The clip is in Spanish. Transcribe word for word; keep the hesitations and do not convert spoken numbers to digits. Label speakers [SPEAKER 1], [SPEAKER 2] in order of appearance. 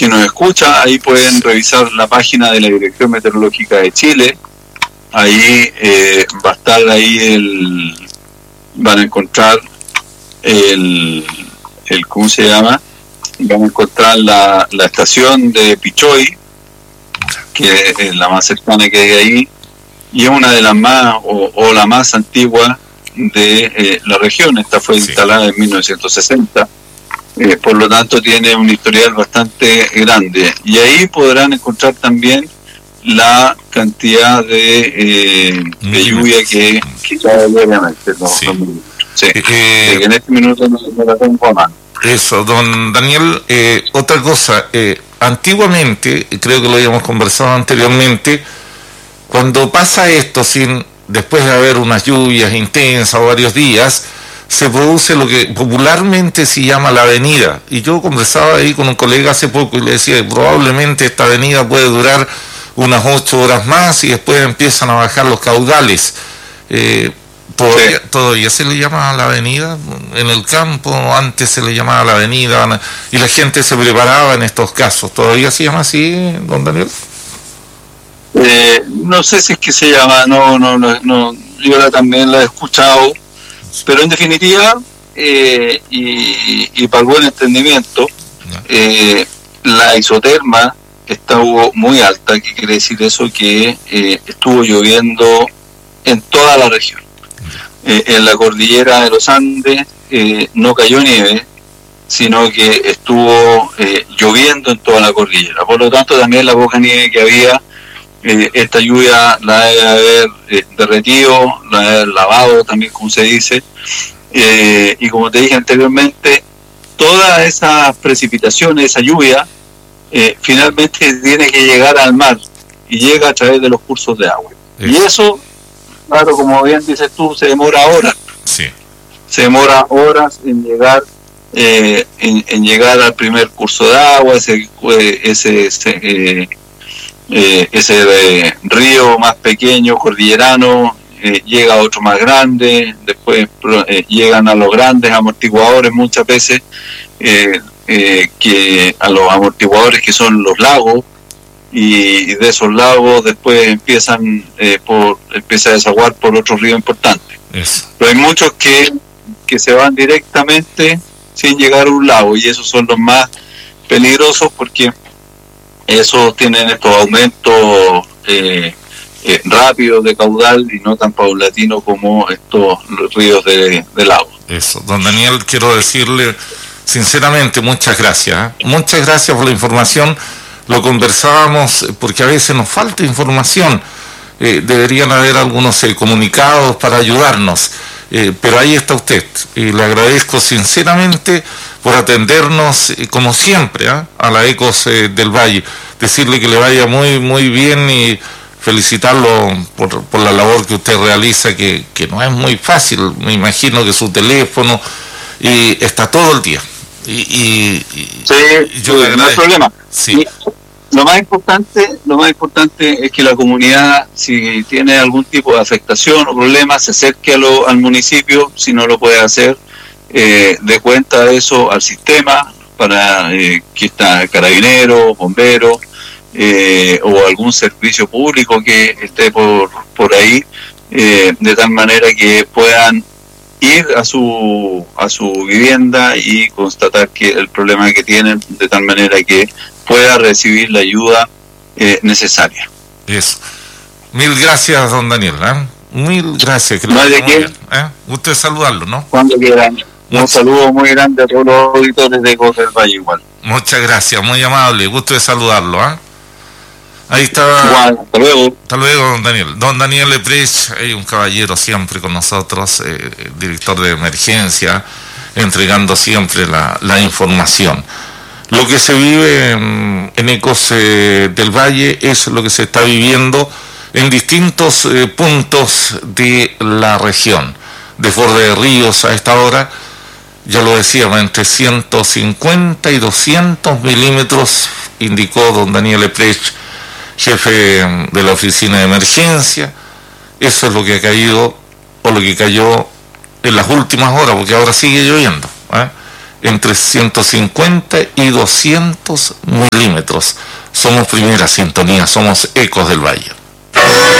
[SPEAKER 1] que nos escucha, ahí pueden revisar la página de la Dirección Meteorológica de Chile. Ahí eh, va a estar ahí el, van a encontrar el, el ¿cómo se llama? Van a encontrar la, la estación de Pichoy, que es la más cercana que hay ahí, y es una de las más, o, o la más antigua de eh, la región. Esta fue sí. instalada en mil novecientos sesenta, eh, por lo tanto tiene un historial bastante grande, y ahí podrán encontrar también la cantidad de, eh, de lluvia que, que cae diariamente. ¿No? Sí. Sí. Eh, en este minuto no, no la tengo a mano.
[SPEAKER 2] Eso, don Daniel, eh, otra cosa, eh, antiguamente, creo que lo habíamos conversado anteriormente, cuando pasa esto, sin después de haber unas lluvias intensas o varios días, se produce lo que popularmente se llama la avenida. Y yo conversaba ahí con un colega hace poco y le decía que probablemente esta avenida puede durar unas ocho horas más y después empiezan a bajar los caudales. Eh, Todavía, sí. todavía se le llama la avenida en el campo, antes se le llamaba la avenida y la gente se preparaba en estos casos. ¿Todavía se llama así, don Daniel?
[SPEAKER 1] Eh, no sé si es que se llama, no, no, no, no yo la, también la he escuchado, pero en definitiva, eh, y, y para el buen entendimiento, eh, la isoterma estuvo muy alta. ¿Qué quiere decir eso? Que eh, estuvo lloviendo en toda la región. Eh, en la cordillera de los Andes eh, no cayó nieve, sino que estuvo eh, lloviendo en toda la cordillera. Por lo tanto, también la poca nieve que había, eh, esta lluvia la debe haber eh, derretido, la debe haber lavado también, como se dice. Eh, y como te dije anteriormente, todas esas precipitaciones, esa lluvia, eh, finalmente tiene que llegar al mar y llega a través de los cursos de agua. Sí. Y eso, claro, como bien dices tú, se demora horas.
[SPEAKER 2] Sí.
[SPEAKER 1] Se demora horas en llegar eh, en, en llegar al primer curso de agua, ese ese ese, eh, eh, ese eh, río más pequeño, cordillerano, eh, llega a otro más grande, después eh, llegan a los grandes amortiguadores muchas veces, eh, eh, que a los amortiguadores que son los lagos. Y de esos lagos después empiezan eh, por empieza a desaguar por otro río importante.
[SPEAKER 2] Eso.
[SPEAKER 1] Pero hay muchos que, que se van directamente sin llegar a un lago, y esos son los más peligrosos porque esos tienen estos aumentos eh, eh, rápidos de caudal y no tan paulatinos como estos ríos de, de lago.
[SPEAKER 2] Eso, don Daniel, quiero decirle sinceramente muchas gracias, ¿eh? Muchas gracias por la información. Lo conversábamos porque a veces nos falta información, eh, deberían haber algunos eh, comunicados para ayudarnos, eh, pero ahí está usted, y le agradezco sinceramente por atendernos eh, como siempre, ¿eh? a la Ecos eh, del Valle, decirle que le vaya muy muy bien y felicitarlo por, por la labor que usted realiza, que, que no es muy fácil. Me imagino que su teléfono y está todo el día. Y, y, y
[SPEAKER 1] sí, yo no hay problema.
[SPEAKER 2] Sí.
[SPEAKER 1] Y lo más importante, lo más importante es que la comunidad, si tiene algún tipo de afectación o problema, se acerque a lo, al municipio. Si no lo puede hacer, eh, dé cuenta de eso al sistema, para eh, que está carabinero, bombero, eh, o algún servicio público que esté por por ahí, eh, de tal manera que puedan ir a su a su vivienda y constatar que el problema que tienen, de tal manera que pueda recibir la ayuda eh, necesaria.
[SPEAKER 2] Eso. Mil gracias, don Daniel, ¿eh? Mil gracias. Que
[SPEAKER 1] no hay de qué.
[SPEAKER 2] ¿Eh? Usted saludarlo, ¿no?
[SPEAKER 1] Cuando quieran. Un saludo muy grande a todos los auditores de Ecos del Valle igual.
[SPEAKER 2] Muchas gracias, muy amable, gusto de saludarlo, ¿eh? Ahí está.
[SPEAKER 1] Igual, hasta luego.
[SPEAKER 2] Hasta luego, don Daniel. Don Daniel Leprech, hay un caballero siempre con nosotros, eh, director de emergencia, entregando siempre la, la información. Lo que se vive en, en Ecos eh, del Valle es lo que se está viviendo en distintos eh, puntos de la región. Desborde de ríos a esta hora, ya lo decíamos, entre ciento cincuenta y doscientos milímetros, indicó don Daniel Leprech, jefe de la oficina de emergencia. Eso es lo que ha caído, o lo que cayó en las últimas horas, porque ahora sigue lloviendo, ¿eh? entre ciento cincuenta y doscientos milímetros. Somos primera sintonía, somos Ecos del Valle.